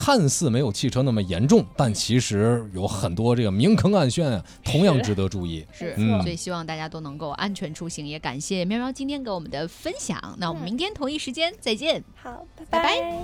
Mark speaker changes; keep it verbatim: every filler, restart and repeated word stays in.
Speaker 1: 看似没有汽车那么严重，但其实有很多这个明坑暗炫啊，同样值得注意。
Speaker 2: 是，
Speaker 1: 嗯
Speaker 2: 所以希望大家都能够安全出行，也感谢喵喵今天给我们的分享。那我们明天同一时间再见。
Speaker 3: 好，拜
Speaker 2: 拜拜
Speaker 3: 拜。